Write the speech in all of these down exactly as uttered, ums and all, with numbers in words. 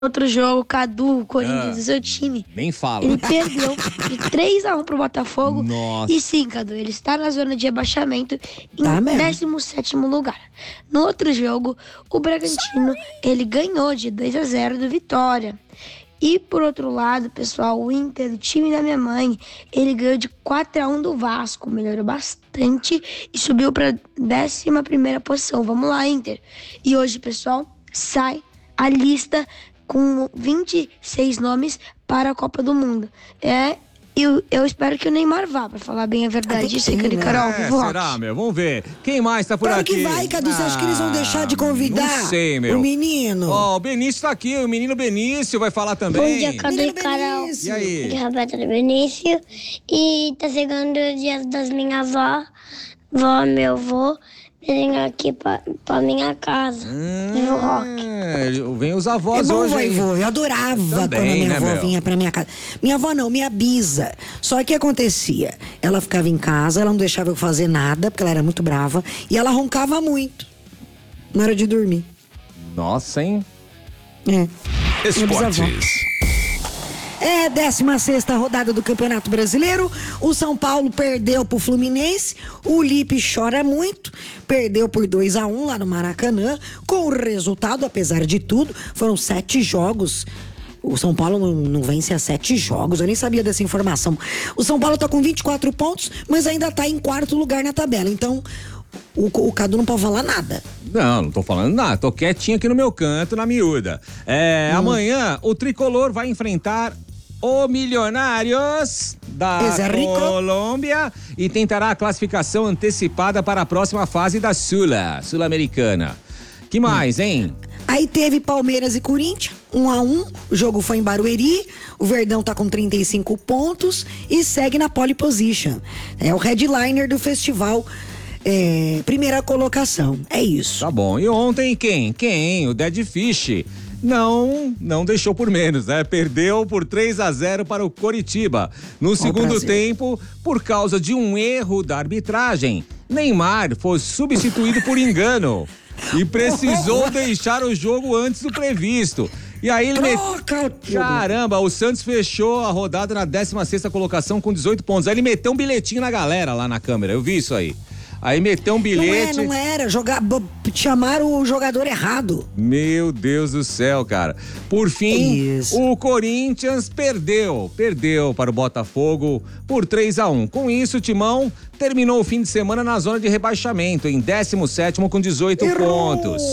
Outro jogo, Cadu, o Corinthians, do seu time. Nem fala. Ele perdeu de três a um pro Botafogo. Nossa. E sim, Cadu, ele está na zona de rebaixamento em Tá mesmo. décimo sétimo lugar. No outro jogo, o Bragantino, ele ganhou de dois a zero do Vitória. E por outro lado, pessoal, o Inter, o time da minha mãe, ele ganhou de quatro a um do Vasco, melhorou bastante e subiu para décima primeira posição. Vamos lá, Inter. E hoje, pessoal, sai a lista com vinte e seis nomes para a Copa do Mundo. É, eu, eu espero que o Neymar vá, para falar bem a verdade. Isso aí, sim, né? Carol, É, Vovó. será, meu? Vamos ver. Quem mais tá por Claro aqui? que vai, Cadu. Você acha que eles vão deixar de convidar Não sei, meu. o menino? Ó, o Benício tá aqui, o menino Benício vai falar também. Bom dia, Cadu e Menino Carol. Benício. E aí? De Roberto do Benício. E tá chegando o dia das minhas avó, vó, meu avô, virem aqui pra, pra minha casa. No rock. Hum, vem os É avós bom, hoje, hein? vovô. Eu adorava Também, quando a minha né, avó meu? vinha pra minha casa. Minha avó não, minha bisa. Só que acontecia, ela ficava em casa, ela não deixava eu fazer nada, porque ela era muito brava, e ela roncava muito na hora de dormir. Nossa, hein? É. Minha bisavó. Esportes. É, décima sexta rodada do Campeonato Brasileiro. O São Paulo perdeu pro Fluminense. O Lipe chora muito. Perdeu por dois a um lá no Maracanã. Com o resultado, apesar de tudo, foram sete jogos. O São Paulo não, não vence há sete jogos. Eu nem sabia dessa informação. O São Paulo tá com vinte e quatro pontos, mas ainda tá em quarto lugar na tabela. Então, o, o Cadu não pode falar nada. Não, não tô falando nada. Tô quietinho aqui no meu canto, na miúda. É, Hum. amanhã o Tricolor vai enfrentar o Milionários da Esse é rico. Colômbia e tentará a classificação antecipada para a próxima fase da Sula, Sul-Americana. Que mais, hein? Aí teve Palmeiras e Corinthians, um a um. O jogo foi em Barueri. O Verdão tá com trinta e cinco pontos e segue na pole position. É o headliner do festival. É, primeira colocação. É isso. Tá bom. E ontem quem? Quem? O Dead Fish. Não, não deixou por menos, né? Perdeu por três a zero para o Coritiba. No segundo prazer. tempo, por causa de um erro da arbitragem, Neymar foi substituído por engano e precisou deixar o jogo antes do previsto. E aí ele met... Troca tudo. Caramba, o Santos fechou a rodada na décima sexta colocação com dezoito pontos. Aí ele meteu um bilhetinho na galera lá na câmera, eu vi isso aí. Aí meteu um Não é, bilhete. não era. Jogar, bo- chamaram o jogador errado. Meu Deus do céu, cara. Por fim, Isso. o Corinthians perdeu. Perdeu para o Botafogo por três a um. Com isso, o Timão terminou o fim de semana na zona de rebaixamento, em décimo sétimo com dezoito pontos.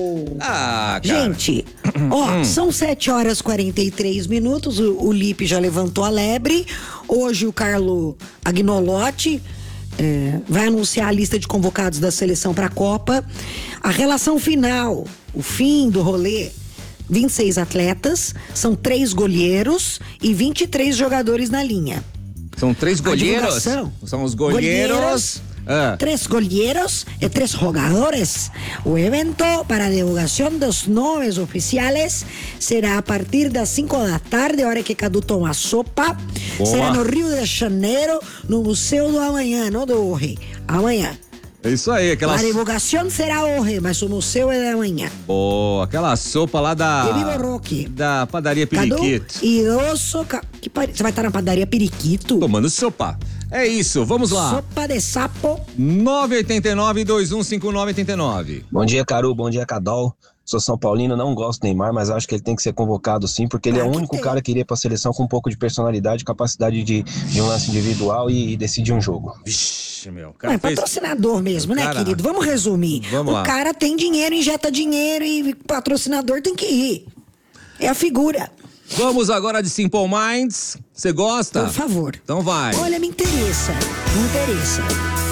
Ah, cara. Gente, ó, são sete horas e quarenta e três minutos. O, o Lipe já levantou a lebre. Hoje o Carlo Agnolotti é, vai anunciar a lista de convocados da seleção para a Copa. A relação final, o fim do rolê. vinte e seis atletas, são três goleiros e vinte e três jogadores na linha. São três A goleiros? divulgação. São os goleiros. Goleiros, Ah. Tres goleiros e tres jogadores. O evento para a divulgação dos nomes oficiais será a partir das cinco da tarde, hora que Cadu toma sopa. Boa. Será no Rio de Janeiro, no Museu do Amanhã, não do hoje. Amanhã. É isso aí, aquela. A divulgação será hoje, mas o museu é de amanhã. Boa, aquela sopa lá da. De Vivo Roque. Da padaria Cadu, Periquito. idoso. ca- Que pare- Você vai estar na padaria Periquito? Tomando sopa. É isso, vamos lá. Sopa de sapo. nove oito nove, dois um cinco nove oito nove. Bom dia, Caru. Bom dia, Cadol. Sou São Paulino, não gosto do Neymar, mas acho que ele tem que ser convocado sim, porque ele é Ah, o que único tem. cara que iria pra seleção com um pouco de personalidade, capacidade de, de um lance individual e, e decidir um jogo. Vixe, meu. O É cara fez... patrocinador mesmo, né, Cara, querido? Vamos resumir. vamos o lá. cara tem dinheiro, injeta dinheiro e patrocinador tem que ir. É a figura. Vamos agora de Simple Minds. Você gosta? Por favor. Então vai. Olha, me interessa. Me interessa.